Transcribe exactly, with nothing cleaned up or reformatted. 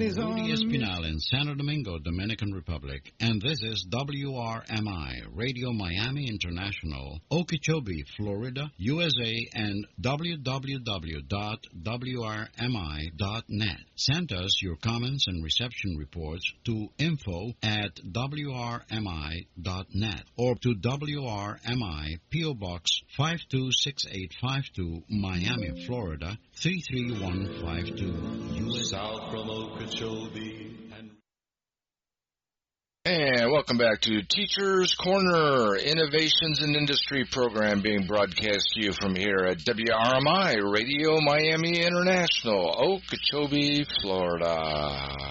Daddy's on Rudy me. Espinal in Santo Domingo, Dominican Republic. And this is W R M I, Radio Miami International, Okeechobee, Florida, U S A, and w w w dot w r m i dot net. Send us your comments and reception reports to info at w r m i dot net or to W R M I, P O. Box five two six eight five two, Miami, Florida, three three one five two, U S A. South from Okeechobee. And welcome back to Teachers Corner, Innovations in Industry program being broadcast to you from here at W R M I, Radio Miami International, Okeechobee, Florida.